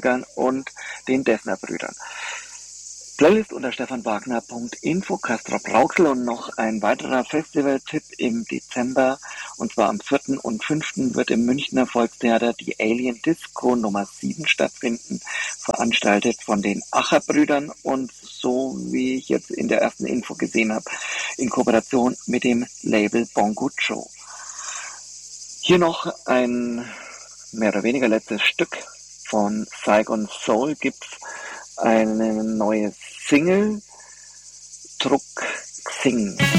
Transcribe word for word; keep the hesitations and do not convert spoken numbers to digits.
und den Dessner-Brüdern. Playlist unter stefanwagner punkt info, Castrop Rauxel und noch ein weiterer Festivaltipp im Dezember. Und zwar am vierten und fünften wird im Münchner Volkstheater die Alien Disco Nummer sieben stattfinden, veranstaltet von den Acher-Brüdern und so wie ich jetzt in der ersten Info gesehen habe, in Kooperation mit dem Label Bongo Joe. Hier noch ein mehr oder weniger letztes Stück von Saigon Soul, gibt's eine neue Single, Druck Xing.